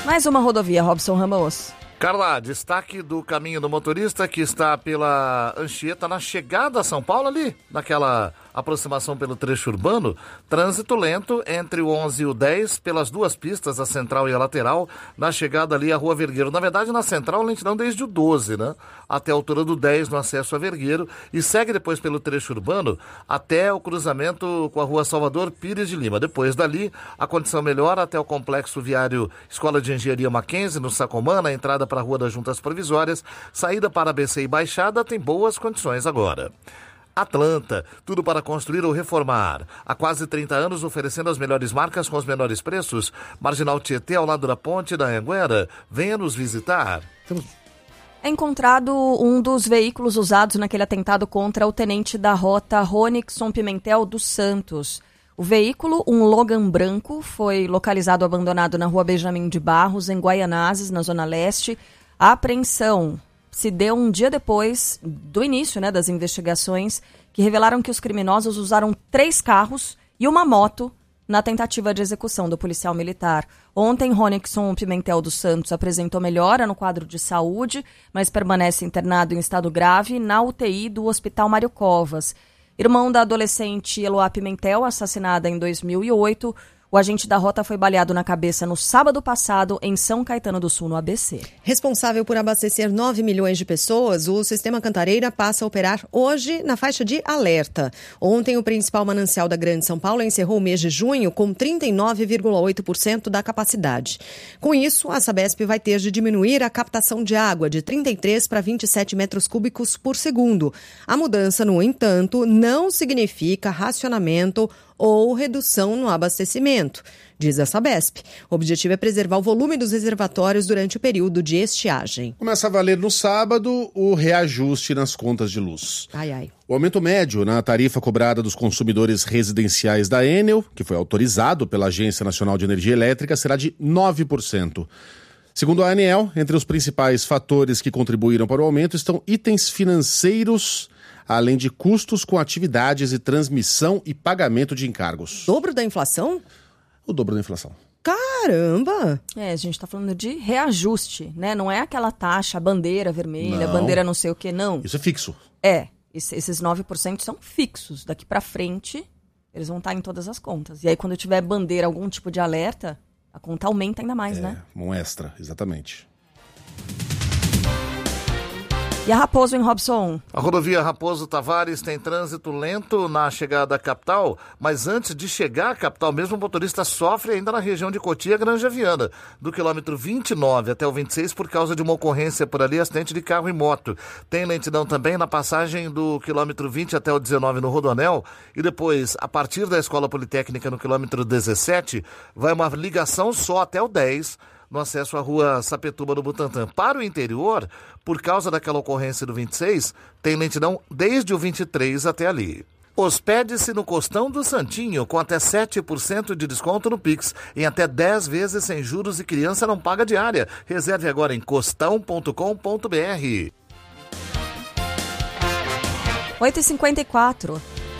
Mais uma rodovia, Robson Ramos. Carla, destaque do caminho do motorista que está pela Anchieta na chegada a São Paulo ali, naquela aproximação pelo trecho urbano, trânsito lento entre o 11 e o 10 pelas duas pistas, a central e a lateral, na chegada ali à Rua Vergueiro. Na verdade, na central, lentidão desde o 12, né? Até a altura do 10 no acesso a Vergueiro e segue depois pelo trecho urbano até o cruzamento com a Rua Salvador Pires de Lima. Depois dali, a condição melhora até o complexo viário Escola de Engenharia Mackenzie, no Sacomã, na entrada para a Rua das Juntas Provisórias, saída para ABC e Baixada tem boas condições agora. Atlanta, tudo para construir ou reformar. Há quase 30 anos oferecendo as melhores marcas com os menores preços. Marginal Tietê, ao lado da ponte da Anhanguera. Venha nos visitar. É encontrado um dos veículos usados naquele atentado contra o tenente da rota Ronixon Pimentel dos Santos. O veículo, um Logan branco, foi localizado abandonado na Rua Benjamin de Barros, em Guaianazes, na Zona Leste. A apreensão se deu um dia depois do início, das investigações, que revelaram que os criminosos usaram 3 carros e uma moto na tentativa de execução do policial militar. Ontem, Ronixon Pimentel dos Santos apresentou melhora no quadro de saúde, mas permanece internado em estado grave na UTI do Hospital Mário Covas. Irmão da adolescente Eloá Pimentel, assassinada em 2008, o agente da rota foi baleado na cabeça no sábado passado em São Caetano do Sul, no ABC. Responsável por abastecer 9 milhões de pessoas, o Sistema Cantareira passa a operar hoje na faixa de alerta. Ontem, o principal manancial da Grande São Paulo encerrou o mês de junho com 39,8% da capacidade. Com isso, a Sabesp vai ter de diminuir a captação de água de 33 para 27 metros cúbicos por segundo. A mudança, no entanto, não significa racionamento ou redução no abastecimento, diz a Sabesp. O objetivo é preservar o volume dos reservatórios durante o período de estiagem. Começa a valer no sábado o reajuste nas contas de luz. O aumento médio na tarifa cobrada dos consumidores residenciais da Enel, que foi autorizado pela Agência Nacional de Energia Elétrica, será de 9%. Segundo a ANEEL, entre os principais fatores que contribuíram para o aumento estão itens financeiros, além de custos com atividades e transmissão e pagamento de encargos. Dobro da inflação? O dobro da inflação. Caramba! A gente está falando de reajuste, né? Não é aquela taxa, bandeira vermelha, bandeira não sei o que, não. Isso é fixo. Esses 9% são fixos. Daqui para frente, eles vão estar em todas as contas. E aí, quando tiver bandeira, algum tipo de alerta, a conta aumenta ainda mais, né? Um extra, exatamente. E a Raposo, em Robson? A rodovia Raposo Tavares tem trânsito lento na chegada à capital, mas antes de chegar à capital mesmo, o motorista sofre ainda na região de Cotia, Granja Viana, do quilômetro 29 até o 26, por causa de uma ocorrência por ali, acidente de carro e moto. Tem lentidão também na passagem do quilômetro 20 até o 19 no Rodoanel, e depois, a partir da Escola Politécnica no quilômetro 17, vai uma ligação só até o 10, no acesso à rua Sapetuba do Butantã. Para o interior, por causa daquela ocorrência do 26, tem lentidão desde o 23 até ali. Hospede-se no Costão do Santinho, com até 7% de desconto no Pix, em até 10 vezes sem juros e criança não paga diária. Reserve agora em costão.com.br. 8h54.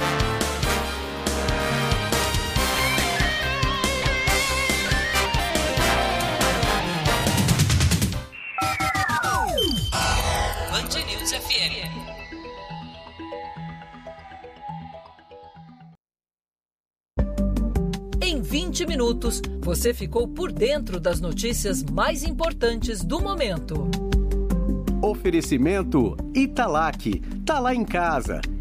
Em 20 minutos, você ficou por dentro das notícias mais importantes do momento. Oferecimento Italac. Tá lá em casa.